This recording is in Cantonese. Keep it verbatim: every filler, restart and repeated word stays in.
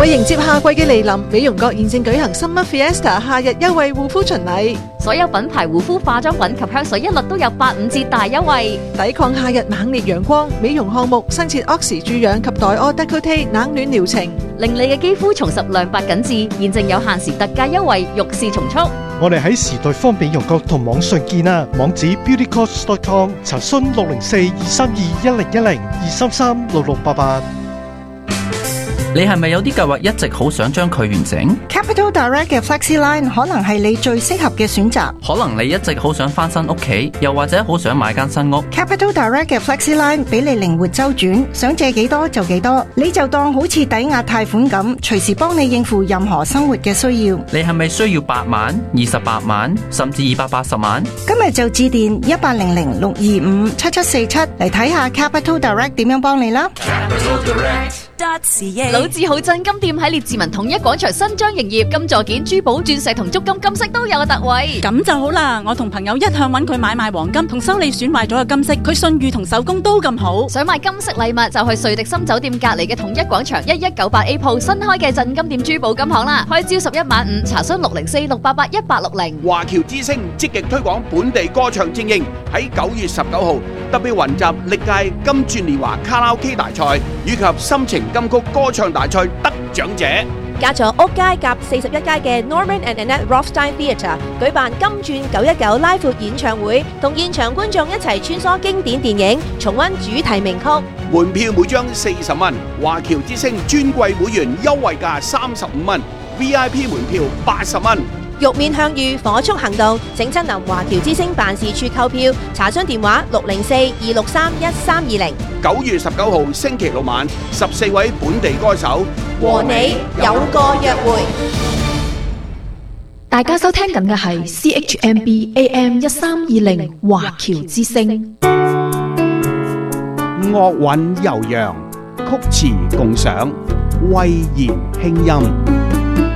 為迎接夏季嘅嚟臨，美容閣現正舉行 Summer Fiesta 夏日優惠護膚巡禮， 所有品牌護膚化妝品及香水一律都有八五折大優惠， 抵抗夏日猛烈陽光。美容項目新設 Oxy 注氧及黛柯 Décolleté 冷暖療程， 令你嘅肌膚重拾亮白緊緻。現正有限時特價優惠，欲試從速。 我哋喺時代方美容閣同網上見啊，網址 beauty cost dot com， 查詢六零四二三二一零一零二三三六六八八。 你係咪有啲計劃一直好想將佢完成？ Capital Direct 嘅 FlexiLine 可能係你最適合嘅選擇。 可能你一直好想翻新屋企，又或者好想買間新屋。 Capital Direct 嘅 FlexiLine 俾你靈活周轉，想借幾多就幾多，你就當好似抵押貸款咁，隨時幫你應付任何生活嘅需要。 你係咪需要八萬、二十八萬，甚至二百八十萬？ 今日就致電一八零零六二五七七四七嚟睇下 Capital Direct 點樣幫你啦。 老字號鎮金店喺列治文統一廣場新張營業，金座件、珠寶、鑽石同足金金飾都有特惠。 咁就好啦，我同朋友一向揾佢買賣黃金同修理損壞咗嘅金飾，佢信譽同手工都咁好。 想買金飾禮物就去瑞迪森酒店隔離嘅統一廣場一一九八 A 鋪新開嘅鎮金店珠寶金行啦，開朝十一晚五，查詢六零四六八八一八六零。 華僑之聲積極推廣本地歌唱精英，喺九月十九號特別雲集歷屆金鑽年華卡拉 OK 大賽以及心情金曲歌唱大賽得獎者。 加咗屋街夾四十一街嘅 Norman and Annette Rothstein Theatre 舉辦金鑽九一九拉闊演唱會，同現場觀眾一齊穿梭經典電影，重溫主題名曲。門票每張四十蚊，華僑之聲尊貴會員優惠價三十五蚊 ，V I P 門票八十蚊。玉面向隅，火速行動，請親臨華僑之聲辦事處購票，查詢電話六零四二六三一三二零。九月十九號星期六晚，十四位本地歌手和你有個約會。 大家收聽緊嘅係 C H M B A M 一三二零華僑之聲。 樂韻悠揚，曲詞共賞，慧言輕音。